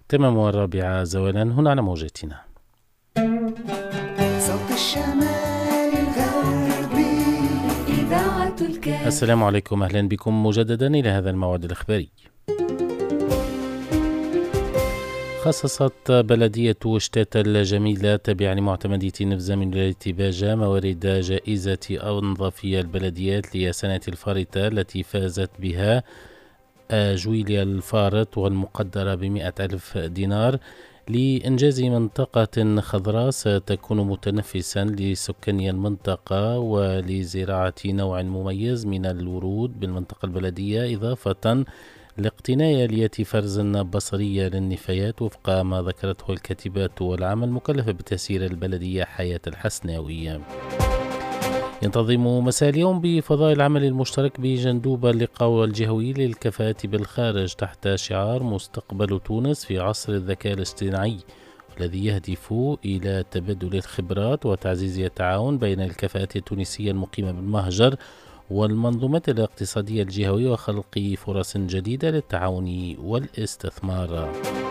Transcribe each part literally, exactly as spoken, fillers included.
تمام والرابعة زوالا هنا على موجتنا. صوت الشمال الغربي إذاعة الكاف. السلام عليكم، أهلا بكم مجددا إلى هذا الموعد الإخباري. خصصت بلدية شتات الجميلة تابعة لمعتمدية نفزة من ولاية باجة موارد جائزة أنظفي البلديات لسنة الفارطة التي فازت بها جويليا الفارط والمقدرة بمئة ألف دينار لإنجاز منطقة خضراء ستكون متنفسا لسكاني المنطقة ولزراعة نوع مميز من الورود بالمنطقة البلدية، إضافة لاقتناء آلية فرز بصرية للنفايات وفق ما ذكرته الكاتبة والعامة المكلفة بتسيير البلدية حياة الحسناوية. ينتظم مساء اليوم بفضاء العمل المشترك بجندوبة اللقاء الجهوي للكفاءات بالخارج تحت شعار مستقبل تونس في عصر الذكاء الاصطناعي، والذي يهدف إلى تبادل الخبرات وتعزيز التعاون بين الكفاءات التونسية المقيمة بالمهجر والمنظومات الاقتصادية الجهوية وخلق فرص جديدة للتعاون والاستثمار.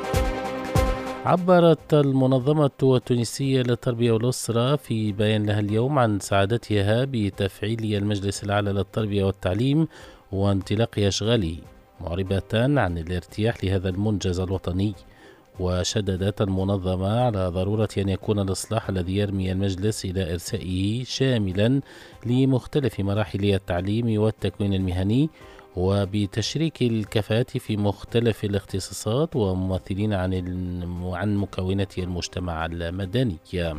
عبرت المنظمة التونسية للتربية والأسرة في بيان لها اليوم عن سعادتها بتفعيل المجلس الأعلى للتربية والتعليم وانطلاق أشغاله، معربة عن الارتياح لهذا المنجز الوطني. وشددت المنظمة على ضرورة أن يكون الإصلاح الذي يرمي المجلس إلى إرسائه شاملا لمختلف مراحل التعليم والتكوين المهني، وبتشريك الكفاءات في مختلف الاختصاصات وممثلين عن عن مكونات المجتمع المدني.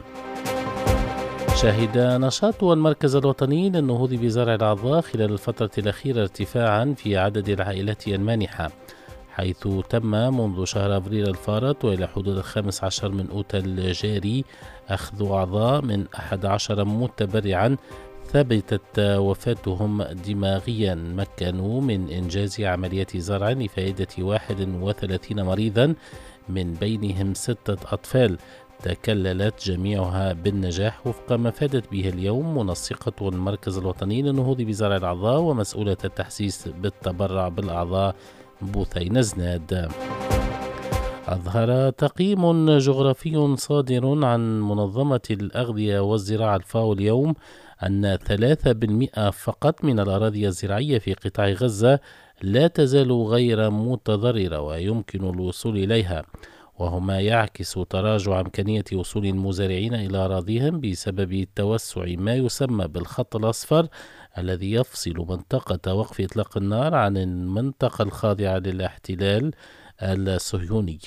شهد نشاط المركز الوطني للنهوض بزرع الأعضاء خلال الفترة الأخيرة ارتفاعا في عدد العائلات المانحة، حيث تم منذ شهر أبريل الفارط وإلى حدود الخامس عشر من أوت الجاري أخذ أعضاء من أحد عشر متبرعا ثبتت وفاتهم دماغيا مكنوا من إنجاز عملية زرع لفائدة واحد وثلاثين مريضا من بينهم ستة أطفال تكللت جميعها بالنجاح، وفق ما فادت به اليوم منسقة المركز الوطني للنهوض بزرع الأعضاء ومسؤولة التحسيس بالتبرع بالأعضاء بوثين زناد. أظهر تقييم جغرافي صادر عن منظمة الأغذية والزراعة الفاو اليوم أن ثلاثة بالمئة فقط من الأراضي الزراعية في قطاع غزة لا تزال غير متضررة ويمكن الوصول إليها، وهو ما يعكس تراجع إمكانية وصول المزارعين إلى أراضيهم بسبب توسع ما يسمى بالخط الأصفر الذي يفصل منطقة وقف إطلاق النار عن المنطقة الخاضعة للاحتلال الصهيوني.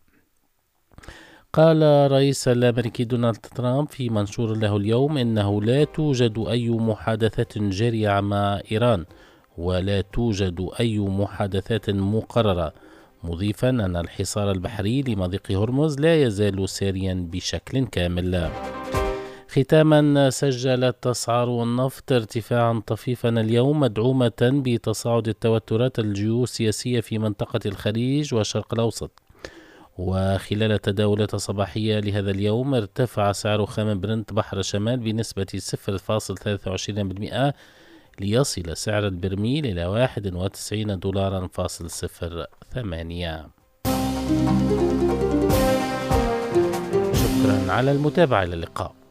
قال رئيس الأمريكي دونالد ترامب في منشور له اليوم إنه لا توجد أي محادثات جارية مع إيران ولا توجد أي محادثات مقررة، مضيفا أن الحصار البحري لمضيق هرمز لا يزال ساريا بشكل كامل. ختاما، سجلت أسعار النفط ارتفاعا طفيفا اليوم مدعومة بتصاعد التوترات الجيوسياسية في منطقة الخليج والشرق الأوسط. وخلال التداولات الصباحية لهذا اليوم ارتفع سعر خام برنت بحر الشمال بنسبة صفر فاصلة ثلاثة وعشرين بالمئة ليصل سعر البرميل إلى واحد وتسعين دولارا فاصل صفر ثمانية. شكرا على المتابعة، إلى اللقاء.